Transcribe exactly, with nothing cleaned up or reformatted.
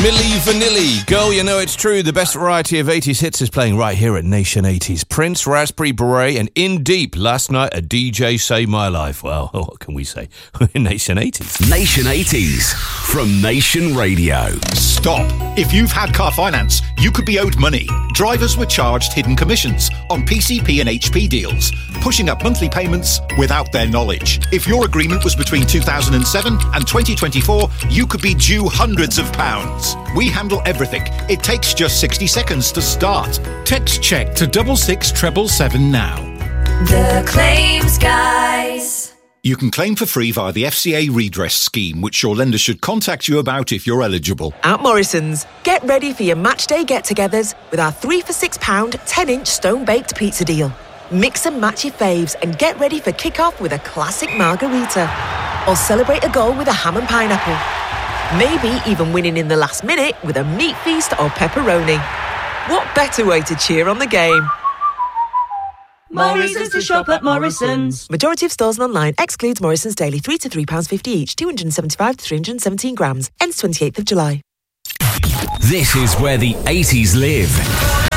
Milli Vanilli, Girl, You Know It's True. The best variety of eighties hits is playing right here at Nation eighties. Prince, Raspberry Beret, and In Deep. Last night, a D J saved my life. Well, what can we say? Nation eighties. Nation eighties from Nation Radio. Stop. If you've had car finance, you could be owed money. Drivers were charged hidden commissions on P C P and H P deals, pushing up monthly payments without their knowledge. If your agreement was between two thousand seven and twenty twenty-four, you could be due hundreds of pounds. We handle everything. It takes just sixty seconds to start. Text check to double six treble seven now. The Claims Guys. You can claim for free via the F C A redress scheme, which your lender should contact you about if you're eligible. At Morrison's, get ready for your match day get-togethers with our three for six pound ten-inch stone-baked pizza deal. Mix and match your faves and get ready for kick-off with a classic margarita. Or celebrate a goal with a ham and pineapple. Maybe even winning in the last minute with a meat feast or pepperoni. What better way to cheer on the game? Morrison's to shop at Morrison's. Majority of stores and online excludes Morrison's daily three to three pounds fifty each, two hundred seventy-five to three hundred seventeen grams. Ends twenty-eighth of July. This is where the eighties live.